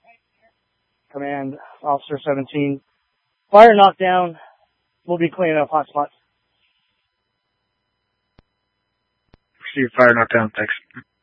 Command Officer 17. Fire knockdown. We'll be cleaning up hotspots. Receive fire knockdown, thanks.